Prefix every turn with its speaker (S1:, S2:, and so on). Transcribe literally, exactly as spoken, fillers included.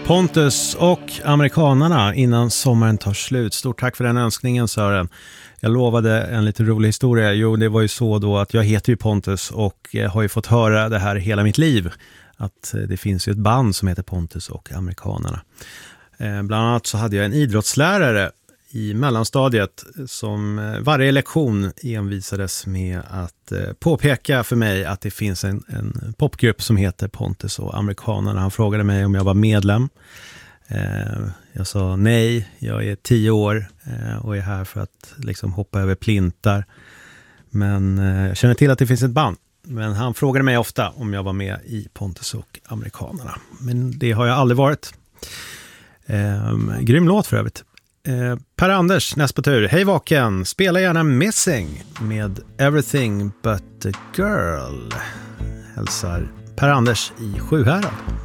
S1: Pontus och amerikanarna innan sommaren tar slut. Stort tack för den önskningen, Sören. Jag lovade en lite rolig historia. Jo, det var ju så då att jag heter ju Pontus och har ju fått höra det här hela mitt liv. Att det finns ju ett band som heter Pontus och amerikanarna. Bland annat så hade jag en idrottslärare i mellanstadiet som varje lektion envisades med att påpeka för mig att det finns en, en popgrupp som heter Pontus och amerikanarna. Han frågade mig om jag var medlem. Jag sa nej, jag är tio år och är här för att liksom hoppa över plintar. Men jag känner till att det finns ett band. Men han frågade mig ofta om jag var med i Pontus och amerikanarna. Men det har jag aldrig varit. Grym låt för övrigt. Eh, Per-Anders, näst på tur. Hej Vaken, spela gärna Missing med Everything But The Girl. Hälsar Per-Anders i Sjuhärad.